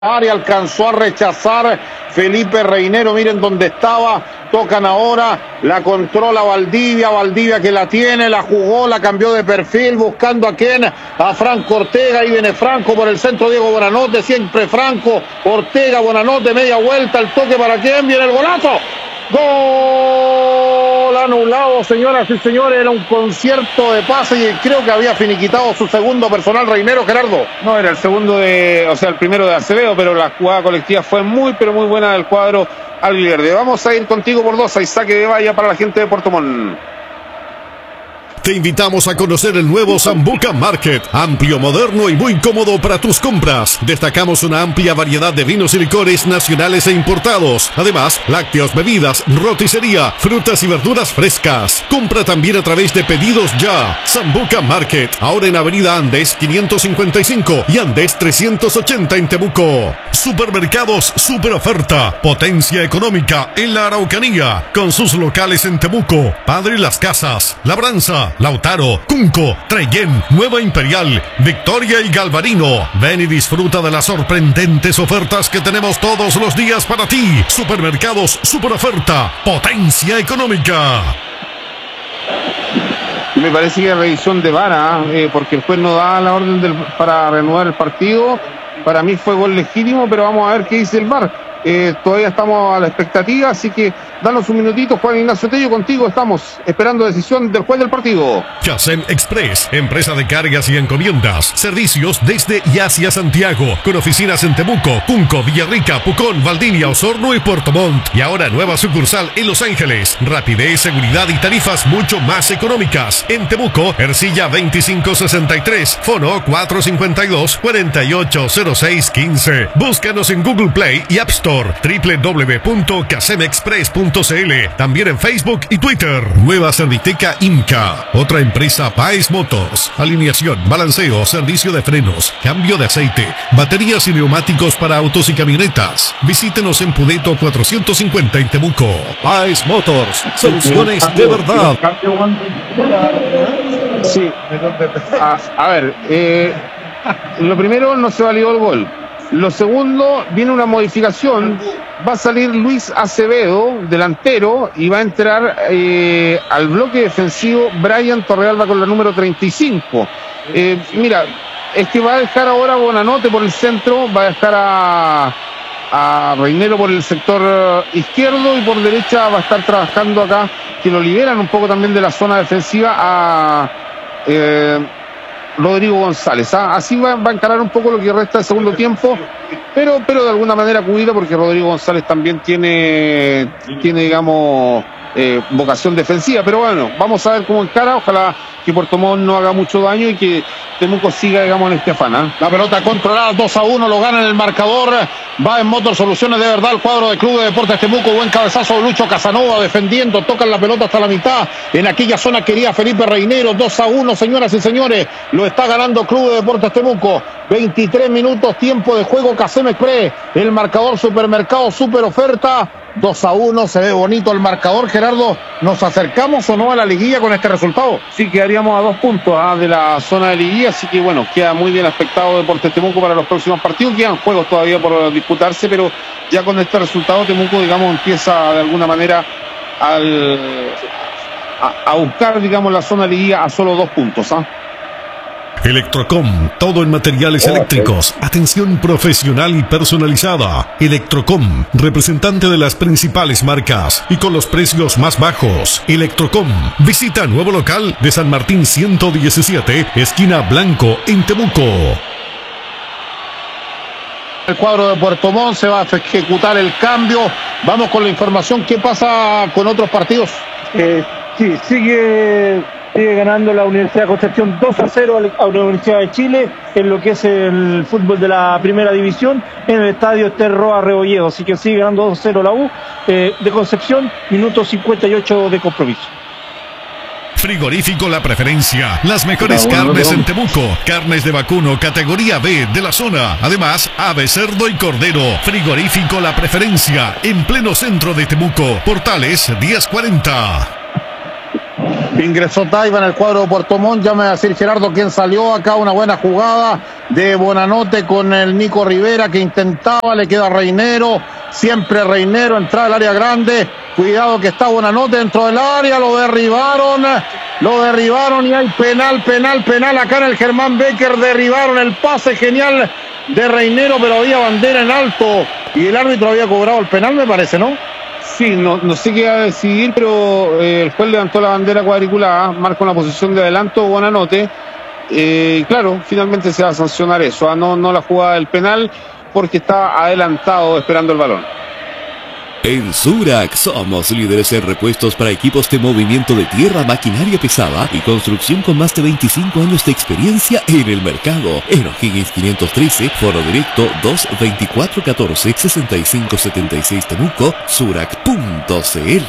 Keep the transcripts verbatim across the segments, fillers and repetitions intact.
área alcanzó a rechazar Felipe Reinero, miren dónde estaba, tocan ahora, la controla Valdivia, Valdivia que la tiene, la jugó, la cambió de perfil, buscando a quién, a Franco Ortega, ahí viene Franco por el centro, Diego Bonanote, siempre Franco, Ortega, Bonanote, media vuelta, el toque para quién, viene el golazo, gol anulado, señoras y señores, era un concierto de pase y creo que había finiquitado su segundo personal Reinero, Gerardo. No, era el segundo de, o sea, el primero de Acevedo, pero la jugada colectiva fue muy, pero muy buena del cuadro albiverde. Vamos a ir contigo por dos, hay saque de valla para la gente de Puerto Montt. Te invitamos a conocer el nuevo Sambuca Market, amplio, moderno y muy cómodo para tus compras. Destacamos una amplia variedad de vinos y licores nacionales e importados. Además, lácteos, bebidas, roticería, frutas y verduras frescas. Compra también a través de Pedidos Ya. Sambuca Market, ahora en Avenida Andes quinientos cincuenta y cinco y Andes trescientos ochenta en Temuco. Supermercados Super Oferta, potencia económica en la Araucanía, con sus locales en Temuco, Padre Las Casas, Labranza, Lautaro, Cunco, Treyén, Nueva Imperial, Victoria y Galvarino. Ven y disfruta de las sorprendentes ofertas que tenemos todos los días para ti. Supermercados Super Oferta, potencia económica. Me parece que revisión de vara, eh, porque el juez no da la orden del, para reanudar el partido. Para mí fue gol legítimo, pero vamos a ver qué dice el V A R. Eh, todavía estamos a la expectativa, así que danos un minutito, Juan Ignacio Tello, contigo estamos esperando decisión del juez del partido. Casem Express, empresa de cargas y encomiendas, servicios desde y hacia Santiago, con oficinas en Temuco, Cunco, Villarrica, Pucón, Valdivia, Osorno y Puerto Montt, y ahora nueva sucursal en Los Ángeles. Rapidez, seguridad y tarifas mucho más económicas. En Temuco, Ercilla veinticinco sesenta y tres, Fono cuatro cinco dos, cuatro ocho cero seis uno cinco. Búscanos en Google Play y App Store, doble u doble u doble u punto casem express punto c l, también en Facebook y Twitter. Nueva Serviteca Inca, otra empresa Paes Motors, alineación, balanceo, servicio de frenos, cambio de aceite, baterías y neumáticos para autos y camionetas. Visítenos en Pudeto cuatrocientos cincuenta en Temuco. Paes Motors, soluciones de verdad. Sí, a, a ver, eh, lo primero, no se validó el gol. Lo segundo, viene una modificación, va a salir Luis Acevedo, delantero, y va a entrar eh, al bloque defensivo Brian Torrealba con la número treinta y cinco. Eh, mira, es que va a dejar ahora a Bonanote por el centro, va a dejar a, a Reinero por el sector izquierdo y por derecha va a estar trabajando acá, que lo liberan un poco también de la zona defensiva a... Eh, Rodrigo González, ¿ah? Así va, va a encarar un poco lo que resta del segundo tiempo, pero, pero de alguna manera cuida, porque Rodrigo González también tiene, tiene digamos, eh, vocación defensiva, pero bueno, vamos a ver cómo encara, ojalá que Puerto Montt no haga mucho daño y que Temuco siga, digamos, en este afán, ¿eh? La pelota controlada, dos a uno, lo gana en el marcador, va en Motor Soluciones de verdad el cuadro del Club de Deportes Temuco, buen cabezazo de Lucho Casanova defendiendo, tocan la pelota hasta la mitad, en aquella zona quería Felipe Reinero, dos a uno, señoras y señores, lo está ganando Club de Deportes Temuco, veintitrés minutos, tiempo de juego, Casem Express, el marcador Supermercado Super Oferta, dos a uno, se ve bonito el marcador. Gerardo, ¿nos acercamos o no a la liguilla con este resultado? Sí, quedaríamos a dos puntos ¿ah? de la zona de liguilla, así que bueno, queda muy bien aspectado Deportes Temuco para los próximos partidos. Quedan juegos todavía por disputarse, pero ya con este resultado Temuco, digamos, empieza de alguna manera al, a, a buscar, digamos, la zona de liguilla a solo dos puntos. ¿ah? Electrocom, todo en materiales eléctricos, atención profesional y personalizada. Electrocom, representante de las principales marcas y con los precios más bajos. Electrocom, visita nuevo local de San Martín ciento diecisiete, esquina Blanco, en Temuco. El cuadro de Puerto Montt se va a ejecutar el cambio. Vamos con la información. ¿Qué pasa con otros partidos? Eh, sí, sigue... Sigue ganando la Universidad de Concepción dos a cero a la Universidad de Chile en lo que es el fútbol de la primera división en el estadio Ester Roa Rebolledo. Así que sigue ganando dos a cero la U eh, de Concepción, minuto cincuenta y ocho de compromiso. Frigorífico La Preferencia, las mejores carnes en Temuco, carnes de vacuno categoría B de la zona, además ave, cerdo y cordero. Frigorífico La Preferencia, en pleno centro de Temuco, Portales diez cuarenta. Ingresó Taiba en el cuadro de Puerto Montt, ya me va a decir Gerardo quién salió acá, una buena jugada, de Buonanote con el Nico Rivera que intentaba, le queda Reinero, siempre Reinero, entrada al área grande, cuidado que está Buonanote dentro del área, lo derribaron, lo derribaron y hay penal, penal, penal acá en el Germán Becker, derribaron el pase genial de Reinero, pero había bandera en alto y el árbitro había cobrado el penal, me parece, ¿no? Sí, no, no sé qué iba a decidir, pero eh, el juez levantó la bandera cuadriculada, marca una posición de adelanto Buonanote. Eh, claro, finalmente se va a sancionar eso, ¿ah? no, no la jugada del penal, porque está adelantado esperando el balón. En Zurac somos líderes en repuestos para equipos de movimiento de tierra, maquinaria pesada y construcción con más de veinticinco años de experiencia en el mercado. En O'Higgins quinientos trece, Foro Directo dos veinticuatro catorce sesenta y cinco setenta y seis Temuco, zurac punto cl.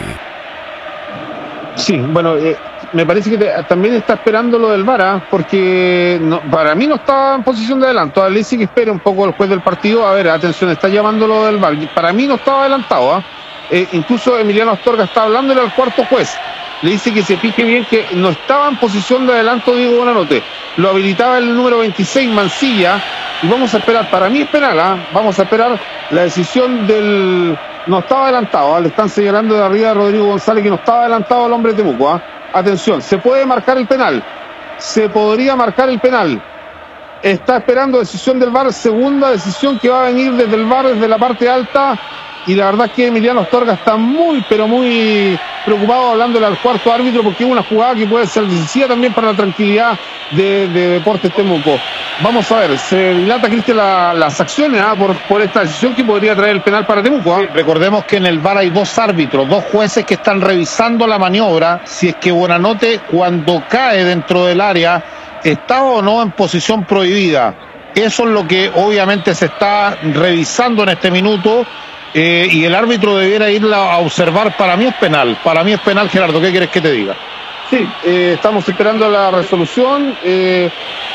Sí, bueno, eh, me parece que te, también está esperando lo del V A R, ¿eh? Porque no, para mí no estaba en posición de adelanto. Le dice que espere un poco el juez del partido. A ver, atención, está llamando lo del V A R. Para mí no estaba adelantado. ¿eh? Eh, incluso Emiliano Astorga está hablándole al cuarto juez. Le dice que se fije bien que no estaba en posición de adelanto Diego Buonanote. Lo habilitaba el número veintiséis, Mancilla. Y vamos a esperar, para mí esperar, ¿eh? vamos a esperar la decisión del... No estaba adelantado, ¿eh? Le están señalando de arriba a Rodrigo González que no estaba adelantado el hombre de Temuco. ¿eh? Atención, se puede marcar el penal. Se podría marcar el penal. Está esperando decisión del V A R, segunda decisión que va a venir desde el V A R, desde la parte alta. Y la verdad es que Emiliano Astorga está muy, pero muy preocupado hablándole al cuarto árbitro porque es una jugada que puede ser decisiva también para la tranquilidad de, de Deportes Temuco. Vamos a ver, se dilata, Cristian, la, las acciones ¿eh? por, por esta decisión que podría traer el penal para Temuco. ¿eh? Sí, recordemos que en el V A R hay dos árbitros, dos jueces que están revisando la maniobra, si es que Buonanote cuando cae dentro del área estaba o no en posición prohibida. Eso es lo que obviamente se está revisando en este minuto. Eh, y el árbitro debiera ir a observar. Para mí es penal, para mí es penal, Gerardo, ¿qué quieres que te diga? Sí, eh, estamos esperando la resolución. Eh,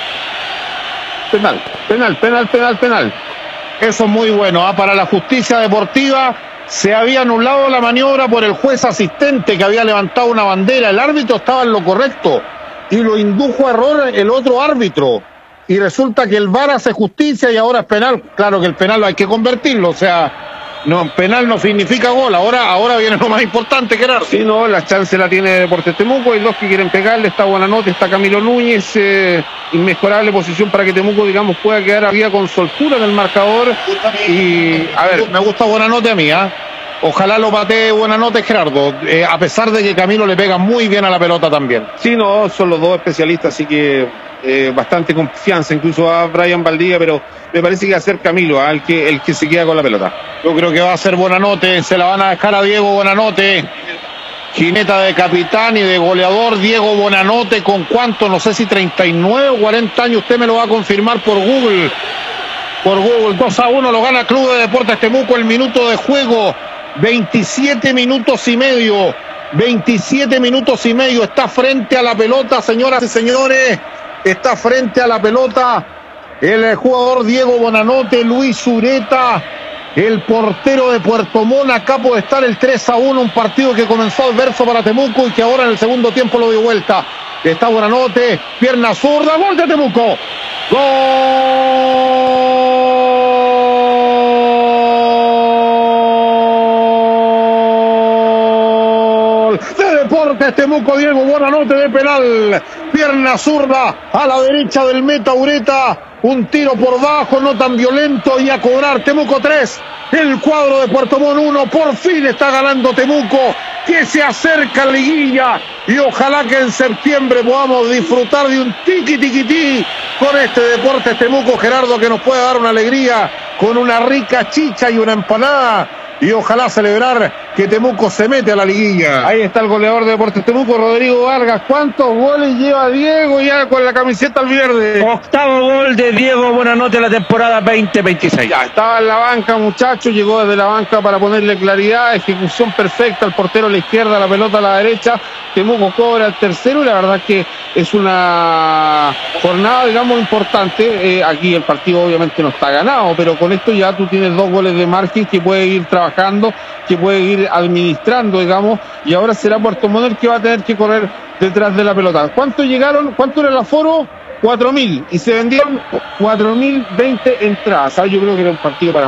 penal, penal, penal, penal, penal. Eso es muy bueno, ¿eh? Para la justicia deportiva se había anulado la maniobra por el juez asistente que había levantado una bandera, el árbitro estaba en lo correcto y lo indujo a error el otro árbitro. Y resulta que el V A R hace justicia y ahora es penal. Claro que el penal hay que convertirlo, o sea... No, penal no significa gol. Ahora, ahora viene lo más importante, Gerardo. Sí, no, la chance la tiene Deportes Temuco. Hay dos que quieren pegarle. Está Buonanote, está Camilo Núñez. Eh, inmejorable posición para que Temuco, digamos, pueda quedar arriba con soltura en el marcador. Y, a ver, me gusta Buonanote a mí, ¿eh? Ojalá lo patee Buonanote, Gerardo. Eh, a pesar de que Camilo le pega muy bien a la pelota también. Sí, no, son los dos especialistas, así que eh, bastante confianza, incluso a Brian Valdivia, pero me parece que va a ser Camilo ¿eh? el, que, el que se queda con la pelota. Yo creo que va a ser Buonanote, se la van a dejar a Diego Buonanote. Jineta de capitán y de goleador Diego Buonanote, con cuánto, no sé si treinta y nueve o cuarenta años, usted me lo va a confirmar por Google. Por Google, dos a uno lo gana Club de Deportes Temuco, el minuto de juego, veintisiete minutos y medio, veintisiete minutos y medio, está frente a la pelota, señoras y señores, está frente a la pelota el jugador Diego Buonanote, Luis Ureta, el portero de Puerto Montt. Acá puede estar el tres a uno, un partido que comenzó adverso para Temuco y que ahora en el segundo tiempo lo dio vuelta. Está Buonanote, pierna zurda, gol de Temuco. Gol de Deportes Temuco, Diego Buonanote de penal, pierna zurda a la derecha del meta Ureta. Un tiro por bajo, no tan violento, y a cobrar. Temuco tres, el cuadro de Puerto Montt uno. Por fin está ganando Temuco, que se acerca a la liguilla. Y ojalá que en septiembre podamos disfrutar de un tiqui tiquití con este Deportes Temuco, Gerardo, que nos puede dar una alegría con una rica chicha y una empanada. Y ojalá celebrar que Temuco se mete a la liguilla. Ahí está el goleador de Deportes Temuco, Rodrigo Vargas. ¿Cuántos goles lleva Diego ya con la camiseta albiverde? Octavo gol de Diego Buonanote en la temporada veinte veintiséis. Ya estaba en la banca, muchacho, llegó desde la banca para ponerle claridad, ejecución perfecta, el portero a la izquierda, la pelota a la derecha. Temuco cobra el tercero y la verdad que es una jornada, digamos, importante. Eh, aquí el partido obviamente no está ganado, pero con esto ya tú tienes dos goles de margen que puede ir trabajando, que puede ir administrando, digamos, y ahora será Puerto Montt el que va a tener que correr detrás de la pelota. ¿Cuánto llegaron? ¿Cuánto era el aforo? cuatro mil y se vendieron cuatro mil veinte entradas. ¿Sabes? Yo creo que era un partido para